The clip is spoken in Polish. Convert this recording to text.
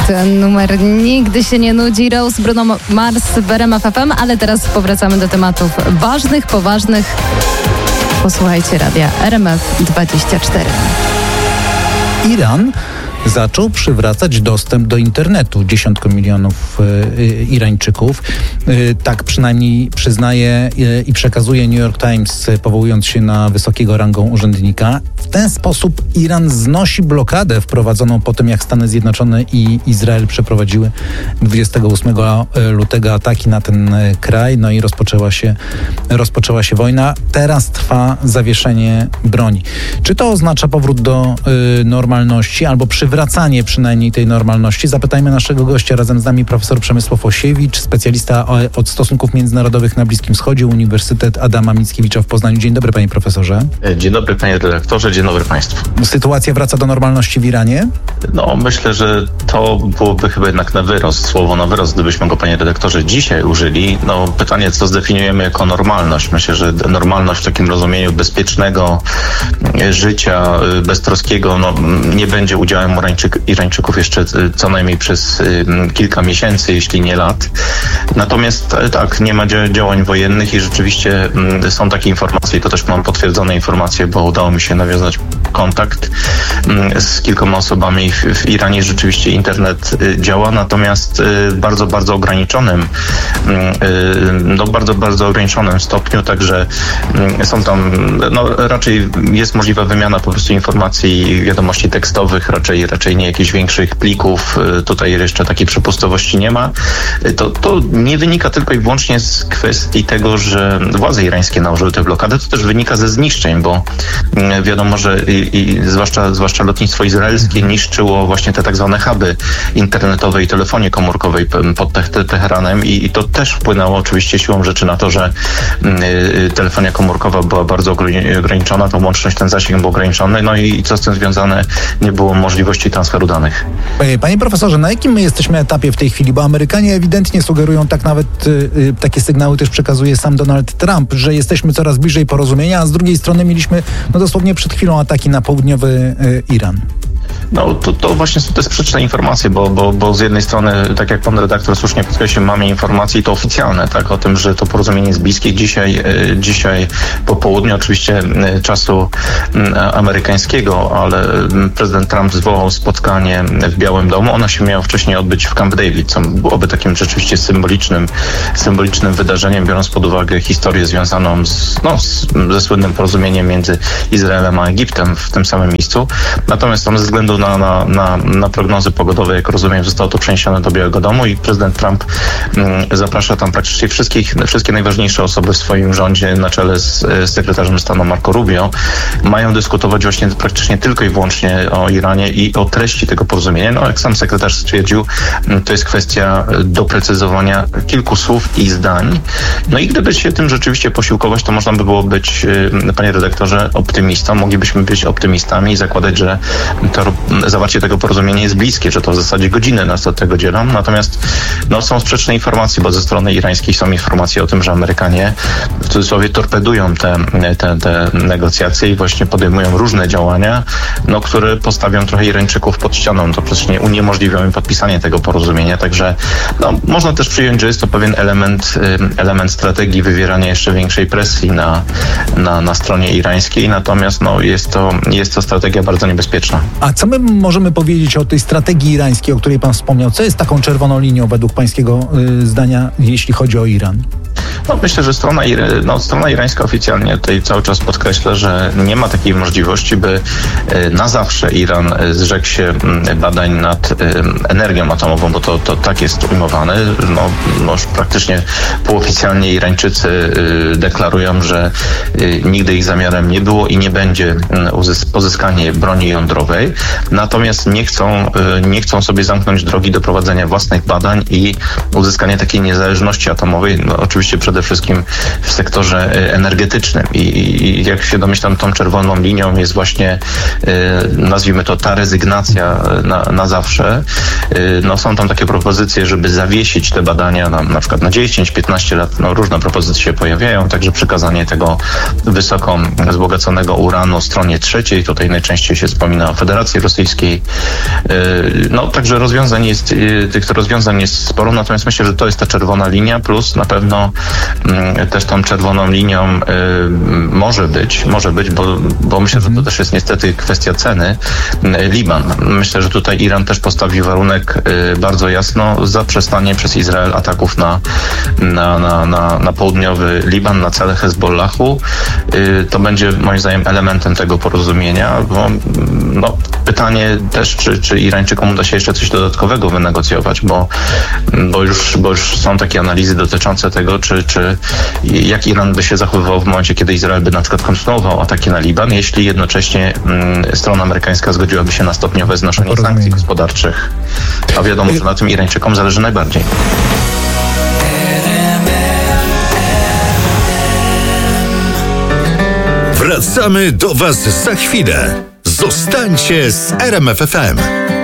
Ten numer nigdy się nie nudzi. Rose, Bruno Mars w RMF FM, ale teraz powracamy do tematów ważnych, poważnych. Posłuchajcie radia RMF24. Iran zaczął przywracać dostęp do internetu dziesiątkom milionów Irańczyków. Tak przynajmniej przyznaje i przekazuje New York Times, powołując się na wysokiego rangą urzędnika. W ten sposób Iran znosi blokadę wprowadzoną po tym, jak Stany Zjednoczone i Izrael przeprowadziły 28 lutego ataki na ten kraj. No i rozpoczęła się wojna. Teraz trwa zawieszenie broni. Czy to oznacza powrót do normalności albo przywracanie przynajmniej tej normalności? Zapytajmy naszego gościa. Razem z nami profesor Przemysław Osiewicz, specjalista od stosunków międzynarodowych na Bliskim Wschodzie, Uniwersytet Adama Mickiewicza w Poznaniu. Dzień dobry, panie profesorze. Dzień dobry, panie redaktorze, dzień dobry państwu. Sytuacja wraca do normalności w Iranie? No, myślę, że to byłoby chyba jednak na wyrost, słowo na wyrost, gdybyśmy go, panie redaktorze, dzisiaj użyli. No, pytanie, co zdefiniujemy jako normalność? Myślę, że normalność w takim rozumieniu bezpiecznego życia, beztroskiego, no, nie będzie udziałem Irańczyków jeszcze co najmniej przez kilka miesięcy, jeśli nie lat. Natomiast tak, nie ma działań wojennych i rzeczywiście są takie informacje, i to też mam potwierdzone informacje, bo udało mi się nawiązać kontakt z kilkoma osobami w Iranie. Rzeczywiście internet działa, natomiast bardzo, bardzo ograniczonym, bardzo ograniczonym stopniu, także są tam, raczej jest możliwa wymiana po prostu informacji, wiadomości tekstowych, raczej nie jakichś większych plików. Tutaj jeszcze takiej przepustowości nie ma. To nie wynika tylko i wyłącznie z kwestii tego, że władze irańskie nałożyły tę blokadę, to też wynika ze zniszczeń, bo wiadomo, że zwłaszcza lotnictwo izraelskie niszczyło właśnie te tak zwane huby internetowe i telefonii komórkowej pod Teheranem i to też wpłynęło oczywiście siłą rzeczy na to, że telefonia komórkowa była bardzo ograniczona, ta łączność, ten zasięg był ograniczony, no i co z tym związane, nie było możliwości transferu danych. Panie profesorze, na jakim my jesteśmy etapie w tej chwili? Bo Amerykanie ewidentnie sugerują, tak nawet takie sygnały też przekazuje sam Donald Trump, że jesteśmy coraz bliżej porozumienia, a z drugiej strony mieliśmy dosłownie przed chwilą ataki na południowy Iran. No to właśnie są te sprzeczne informacje, bo z jednej strony, tak jak pan redaktor słusznie podkreślił, mamy informacje i to oficjalne, tak, o tym, że to porozumienie jest bliskie. Dzisiaj po południu oczywiście czasu amerykańskiego, ale prezydent Trump zwołał spotkanie w Białym Domu. Ono się miało wcześniej odbyć w Camp David, co byłoby takim rzeczywiście symbolicznym wydarzeniem, biorąc pod uwagę historię związaną ze słynnym porozumieniem między Izraelem a Egiptem w tym samym miejscu. Natomiast tam ze względu na prognozy pogodowe, jak rozumiem, zostało to przeniesione do Białego Domu i prezydent Trump zaprasza tam praktycznie wszystkie najważniejsze osoby w swoim rządzie na czele z sekretarzem stanu Marco Rubio. Mają dyskutować właśnie praktycznie tylko i wyłącznie o Iranie i o treści tego porozumienia. No, jak sam sekretarz stwierdził, to jest kwestia doprecyzowania kilku słów i zdań. No i gdyby się tym rzeczywiście posiłkować, to można by było być, panie redaktorze, optymistą. Moglibyśmy być optymistami i zakładać, że to zawarcie tego porozumienia jest bliskie, że to w zasadzie godziny nas od tego dzielą. Natomiast są sprzeczne informacje, bo ze strony irańskiej są informacje o tym, że Amerykanie w cudzysłowie torpedują te negocjacje i właśnie podejmują różne działania, które postawią trochę Irańczyków pod ścianą. To praktycznie uniemożliwią im podpisanie tego porozumienia. Także można też przyjąć, że jest to pewien element strategii wywierania jeszcze większej presji na stronie irańskiej. Natomiast jest to strategia bardzo niebezpieczna. A co my możemy powiedzieć o tej strategii irańskiej, o której pan wspomniał? Co jest taką czerwoną linią według pańskiego zdania, jeśli chodzi o Iran? Myślę, że strona irańska oficjalnie tutaj cały czas podkreśla, że nie ma takiej możliwości, by na zawsze Iran zrzekł się badań nad energią atomową, bo to tak jest ujmowane. Już praktycznie półoficjalnie Irańczycy deklarują, że nigdy ich zamiarem nie było i nie będzie pozyskanie broni jądrowej. Natomiast nie chcą sobie zamknąć drogi do prowadzenia własnych badań i uzyskania takiej niezależności atomowej. Oczywiście przede przede wszystkim w sektorze energetycznym. I jak się domyślam, tą czerwoną linią jest właśnie, nazwijmy to, ta rezygnacja na zawsze. No, są tam takie propozycje, żeby zawiesić te badania na przykład na 10-15 lat. No, różne propozycje się pojawiają, także przekazanie tego wysoko wzbogaconego uranu stronie trzeciej. Tutaj najczęściej się wspomina o Federacji Rosyjskiej. No, także tych rozwiązań jest sporo, natomiast myślę, że to jest ta czerwona linia, plus na pewno też tą czerwoną linią może być, bo myślę, że to też jest niestety kwestia ceny. Liban. Myślę, że tutaj Iran też postawi warunek bardzo jasno: zaprzestanie przez Izrael ataków na południowy Liban, na cele Hezbollahu. To będzie moim zdaniem elementem tego porozumienia, bo no, pytanie też, czy Irańczykom uda się jeszcze coś dodatkowego wynegocjować, bo już są takie analizy dotyczące tego, jak Iran by się zachowywał w momencie, kiedy Izrael by na przykład kontynuował ataki na Liban, jeśli jednocześnie strona amerykańska zgodziłaby się na stopniowe znoszenie sankcji gospodarczych. A wiadomo, że na tym Irańczykom zależy najbardziej. Wracamy do Was za chwilę. Zostańcie z RMF FM.